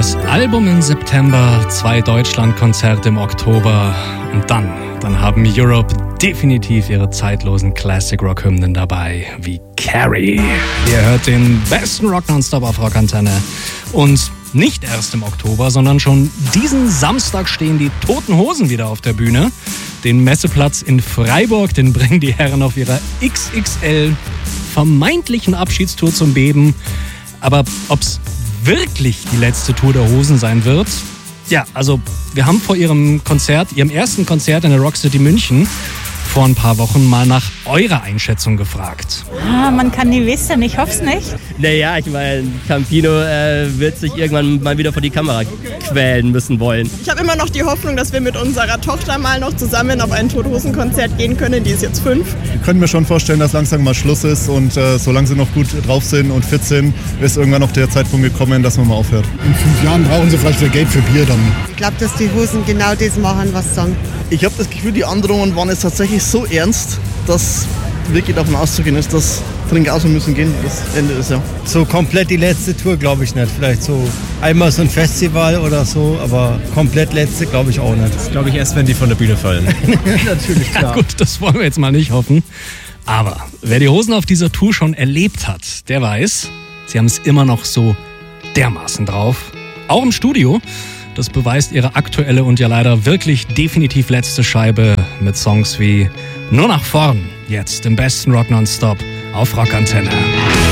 Neues Album im September, 2 Deutschlandkonzerte im Oktober und dann haben Europe definitiv ihre zeitlosen Classic-Rock-Hymnen dabei, wie Carrie. Ihr hört den besten Rock Nonstop auf Rockantenne. Und nicht erst im Oktober, sondern schon diesen Samstag stehen die Toten Hosen wieder auf der Bühne. Den Messeplatz in Freiburg, den bringen die Herren auf ihrer XXL vermeintlichen Abschiedstour zum Beben. Aber ob's wirklich die letzte Tour der Hosen sein wird? Ja, also wir haben vor ihrem ersten Konzert in der Rockcity München vor ein paar Wochen mal nach eurer Einschätzung gefragt. Man kann nie wissen, ich hoffe es nicht. Naja, ich meine, Campino wird sich irgendwann mal wieder vor die Kamera quälen müssen wollen. Ich habe immer noch die Hoffnung, dass wir mit unserer Tochter mal noch zusammen auf ein Toten-Hosen-Konzert gehen können. Die ist jetzt 5. Ich könnte mir schon vorstellen, dass langsam mal Schluss ist und solange sie noch gut drauf sind und fit sind, ist irgendwann noch der Zeitpunkt gekommen, dass man mal aufhört. In 5 Jahren brauchen sie vielleicht wieder Geld für Bier dann. Ich glaube, dass die Hosen genau das machen, was sie sagen. Ich habe das Gefühl, die Androhungen waren jetzt tatsächlich so ernst, dass wirklich davon auszugehen ist, dass Trinkhausen müssen gehen, das Ende ist ja. So komplett die letzte Tour glaube ich nicht. Vielleicht so einmal so ein Festival oder so, aber komplett letzte glaube ich auch nicht. Das glaube ich erst, wenn die von der Bühne fallen. Natürlich, klar. Ja, gut, das wollen wir jetzt mal nicht hoffen. Aber wer die Hosen auf dieser Tour schon erlebt hat, der weiß, sie haben es immer noch so dermaßen drauf. Auch im Studio. Das beweist ihre aktuelle und ja leider wirklich definitiv letzte Scheibe mit Songs wie Nur nach vorn, jetzt im besten Rock Nonstop auf Rockantenne.